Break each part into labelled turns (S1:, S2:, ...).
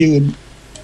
S1: ยืน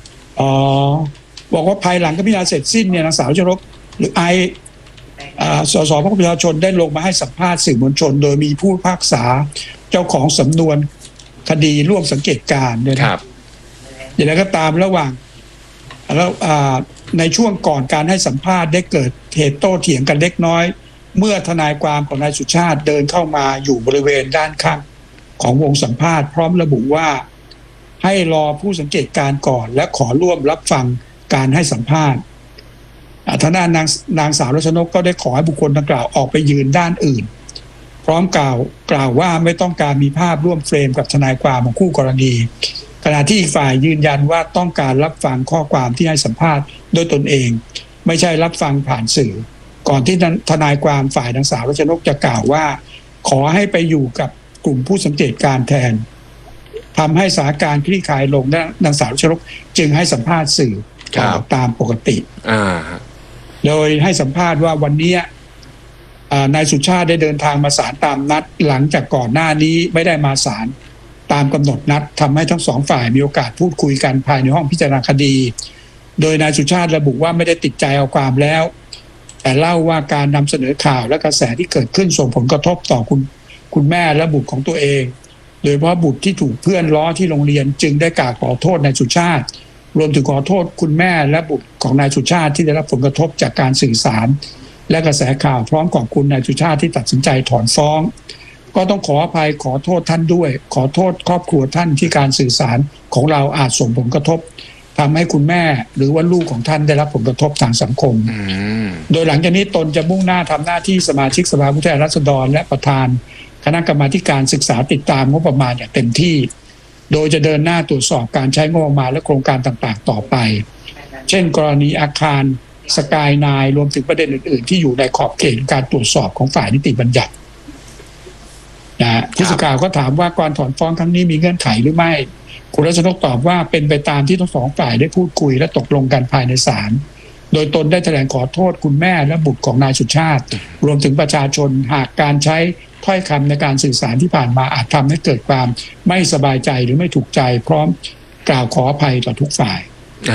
S1: บอกว่าภายหลังการพิจารณาเสร็จสิ้นเนี่ยนางสาวชนกหรือสสพรรคประชาชนได้ลงมาให้สัมภาษณ์สื่อมวลชนโดยมีผู้พิพากษาเจ้าของสำนวนคดีร่วมสังเกตการณ์เนี่ยนะครับอย่างไรก็ตามระหว่างแล้วในช่วงก่อนการให้สัมภาษณ์ได้เกิดเหตุโต้เถียงกันเล็กน้อยเมื่อทนายความของนายสุชาติเดินเข้ามาอยู่บริเวณด้านข้างของวงสัมภาษณ์พร้อมระบุว่าให้รอผู้สังเกตการณ์ก่อนและขอร่วมรับฟังการให้สัมภาษณ์ทางด้านนางสาวรัชนกก็ได้ขอให้บุคคลดังกล่าวออกไปยืนด้านอื่นพร้อมกล่าวว่าไม่ต้องการมีภาพร่วมเฟรมกับทนายความของคู่กรณีขณะที่อีกฝ่ายยืนยันว่าต้องการรับฟังข้อความที่ให้สัมภาษณ์ด้วยตนเองไม่ใช่รับฟังผ่านสื่อก่อนที่ทนายความฝ่ายนางสาวรัชนกจะกล่าวว่าขอให้ไปอยู่กับกลุ่มผู้สังเกตการณ์แทนทำให้สถานการณ์คลี่คลายลงนางสาวรัชนกจึงให้สัมภาษณ์สื่อตามปกติโดยให้สัมภาษณ์ว่าวันนี้นายสุชาติได้เดินทางมาศาลตามนัดหลังจากก่อนหน้านี้ไม่ได้มาศาลตามกำหนดนัดทำให้ทั้งสองฝ่ายมีโอกาสพูดคุยกันภายในห้องพิจารณาคดีโดยนายสุชาติระบุว่าไม่ได้ติดใจเอาความแล้วแต่เล่าว่าการนำเสนอข่าวและกระแสที่เกิดขึ้นส่งผลกระทบต่อคุณแม่และบุตรของตัวเองโดยเฉพาะบุตรที่ถูกเพื่อนล้อที่โรงเรียนจึงได้กล่าวขอโทษนายสุชาติรวมถึงขอโทษคุณแม่และบุตรของนายสุชาติที่ได้รับผลกระทบจากการสื่อสารและกระแสข่าวพร้อมขอบคุณนายสุชาติที่ตัดสินใจถอนฟ้องก็ต้องขออภัยขอโทษท่านด้วยขอโทษครอบครัวท่านที่การสื่อสารของเราอาจส่งผลกระทบทำให้คุณแม่หรือว่าลูกของท่านได้รับผลกระทบทางสังคมโดยหลังจากนี้ตนจะมุ่งหน้าทำหน้าที่สมาชิกสภาผู้แทนราษฎรและประธานคณะกรรมาการศึกษาติดตามงบประมาณอย่างเต็มที่โดยจะเดินหน้าตรวจสอบการใช้งบประมาณและโครงการต่างๆต่อไปเช่นกรณีอาคารสกายนายรวมถึงประเด็นอื่นๆที่อยู่ในขอบเขตการตรวจสอบของฝ่ายนิติบัญญัติผู้สื่อข่าวก็ถามว่าการถอนฟ้องครั้งนี้มีเงื่อนไขหรือไม่คุณรัชนกตอบว่าเป็นไปตามที่ทั้งสองฝ่ายได้พูดคุยและตกลงกันภายในศาลโดยตนได้แถลงขอโทษคุณแม่และบุตรของนายสุชาติรวมถึงประชาชนหากการใช้ถ้อยคำในการสื่อสารที่ผ่านมาอาจทำให้เกิดความไม่สบายใจหรือไม่ถูกใจพร้อมกล่าวขออภัยต่อทุกฝ่าย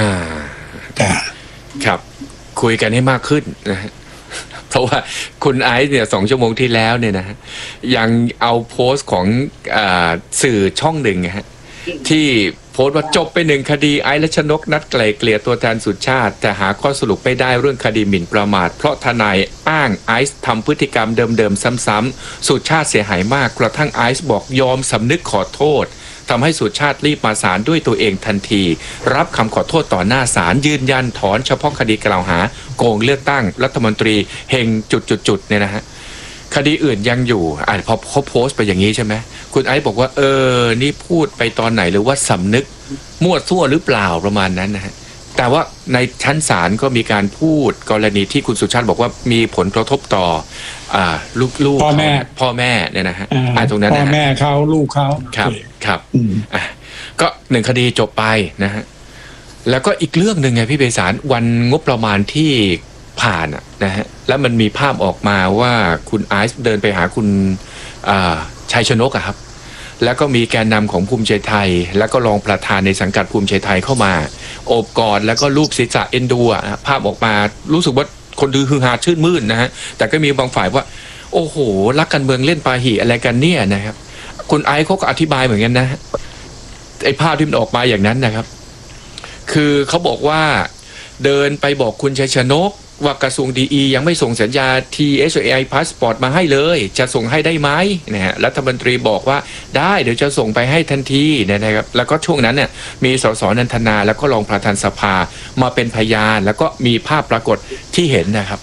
S2: ครับคุยกันให้มากขึ้นนะฮะเพราะว่าคุณไอซ์เนี่ย2 ชั่วโมงที่แล้วเนี่ยนะฮะยังเอาโพสต์ของสื่อช่องหนึ่งฮะที่โพสต์ว่าจบไป1 คดีไอซ์และชนกนัดไกล่เกลี่ยตัวแทนสุชาติแต่หาข้อสรุปไม่ได้เรื่องคดีหมิ่นประมาทเพราะทนายอ้างไอซ์ทำพฤติกรรมเดิมๆซ้ำๆสุชาติเสียหายมากกระทั่งไอซ์บอกยอมสำนึกขอโทษทำให้สุชาติรีบมาศาลด้วยตัวเองทันทีรับคำขอโทษต่อหน้าศาลยืนยันถอนเฉพาะคดีกล่าวหาโกงเลือกตั้งรัฐมนตรีเฮงจุดๆเนี่ยนะฮะคดีอื่นยังอยู่พอเขาโพสต์ไปอย่างนี้ใช่ไหมคุณไอซ์บอกว่านี่พูดไปตอนไหนหรือว่าสำนึกมั่วซั่วหรือเปล่าประมาณนั้นนะฮะแต่ว่าในชั้นศาลก็มีการพูดกรณีที่คุณสุชาติบอกว่ามีผลกระทบต่อลูก
S1: พ่อ
S2: แม่เนี่ยนะฮะตรงนั้น
S1: พ่อแม่เขาลูกเขา
S2: ครับก็1 คดีจบไปนะฮะแล้วก็อีกเรื่องหนึ่งไงพี่เบสารวันงบประมาณที่ผ่านนะฮะแล้วมันมีภาพออกมาว่าคุณไอซ์เดินไปหาคุณชัยชนกครับแล้วก็มีแกนนำของภูมิใจไทยแล้วก็รองประธานในสังกัดภูมิใจไทยเข้ามาโอบกอดแล้วก็รูปศีรษะเอ็นดูภาพออกมารู้สึกว่าคนดูฮือฮาชื่นมื่นนะฮะแต่ก็มีบางฝ่ายว่าโอ้โหรักการเมืองเล่นปาหีอะไรกันเนี่ยนะครับคุณไอซ์เขาก็อธิบายเหมือนกันนะไอ้ภาพที่มันออกมาอย่างนั้นนะครับคือเขาบอกว่าเดินไปบอกคุณชัยชนกว่ากระทรวงดียังไม่ส่งสัญญา TSI Passport มาให้เลยจะส่งให้ได้ไหมนะฮะรัฐมนตรีบอกว่าได้เดี๋ยวจะส่งไปให้ทันทีนะครับแล้วก็ช่วงนั้นเนี่ยมีสสนันทนาแล้วก็รองประธานสภามาเป็นพยานแล้วก็มีภาพปรากฏที่เห็นนะครับ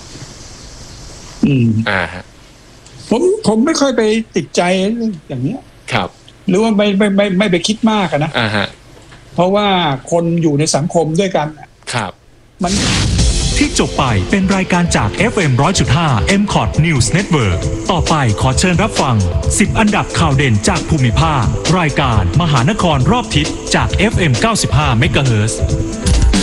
S1: ผมไม่ค่อยไปติดใจอย่างนี้
S2: ครับ
S1: หรือว่าไม่ไปคิดมากนะเพราะว่าคนอยู่ในสังคมด้วยกัน
S2: ครับ
S1: มัน
S3: ที่จบไปเป็นรายการจาก FM 100.5 MCOT News Network ต่อไปขอเชิญรับฟัง10 อันดับข่าวเด่นจากภูมิภาครายการมหานครรอบทิศจาก FM 95 MHz